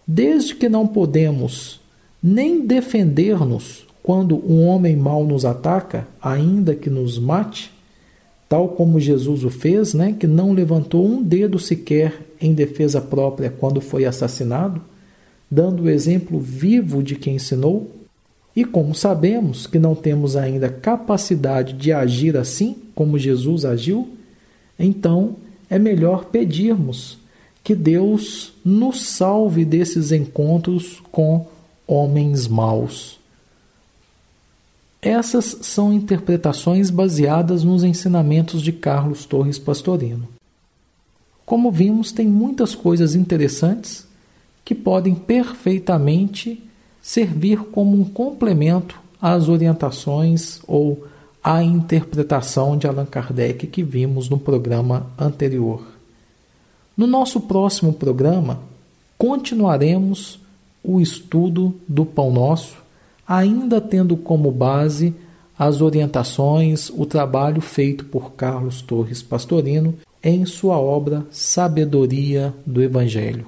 Desde que não podemos nem defender-nos quando um homem mau nos ataca, ainda que nos mate, tal como Jesus o fez, que não levantou um dedo sequer em defesa própria quando foi assassinado, dando o exemplo vivo de quem ensinou. E como sabemos que não temos ainda capacidade de agir assim como Jesus agiu, então é melhor pedirmos que Deus nos salve desses encontros com homens maus. Essas são interpretações baseadas nos ensinamentos de Carlos Torres Pastorino. Como vimos, tem muitas coisas interessantes que podem perfeitamente servir como um complemento às orientações ou à interpretação de Allan Kardec que vimos no programa anterior. No nosso próximo programa, continuaremos o estudo do Pão Nosso, ainda tendo como base as orientações, o trabalho feito por Carlos Torres Pastorino em sua obra Sabedoria do Evangelho.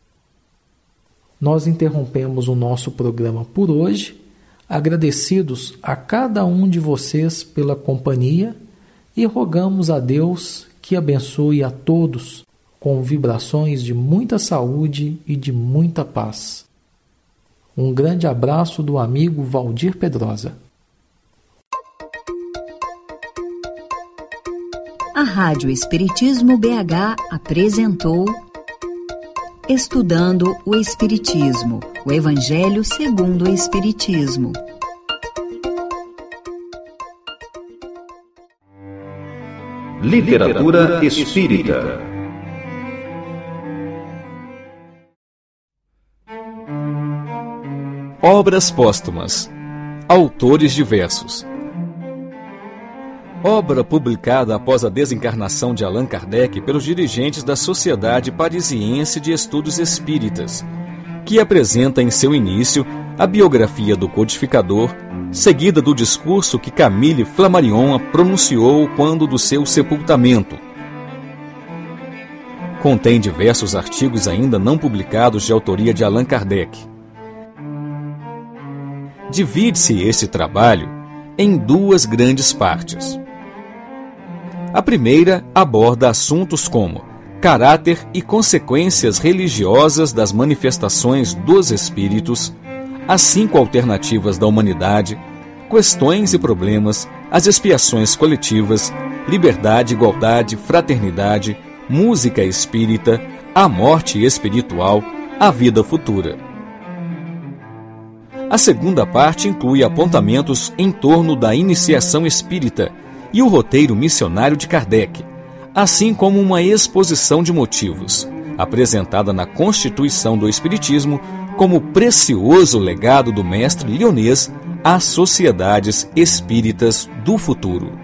Nós interrompemos o nosso programa por hoje, agradecidos a cada um de vocês pela companhia e rogamos a Deus que abençoe a todos com vibrações de muita saúde e de muita paz. Um grande abraço do amigo Valdir Pedrosa. A Rádio Espiritismo BH apresentou Estudando o Espiritismo, o Evangelho segundo o Espiritismo. Literatura Espírita. Obras póstumas. Autores diversos. Obra publicada após a desencarnação de Allan Kardec pelos dirigentes da Sociedade Parisiense de Estudos Espíritas, que apresenta em seu início a biografia do codificador, seguida do discurso que Camille Flammarion pronunciou quando do seu sepultamento. Contém diversos artigos ainda não publicados de autoria de Allan Kardec. Divide-se este trabalho em duas grandes partes. A primeira aborda assuntos como caráter e consequências religiosas das manifestações dos espíritos, as 5 alternativas da humanidade, questões e problemas, as expiações coletivas, liberdade, igualdade, fraternidade, música espírita, a morte espiritual, a vida futura. A segunda parte inclui apontamentos em torno da iniciação espírita e o roteiro missionário de Kardec, assim como uma exposição de motivos, apresentada na Constituição do Espiritismo como precioso legado do mestre lyonês às sociedades espíritas do futuro.